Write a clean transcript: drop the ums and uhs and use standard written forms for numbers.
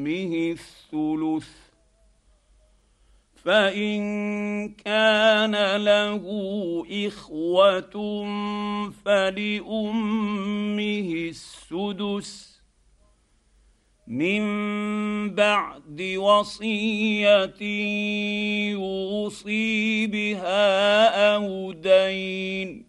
لامه الثلث فان كان له اخوه فلامه السدس من بعد وصيه يوصي بها او دين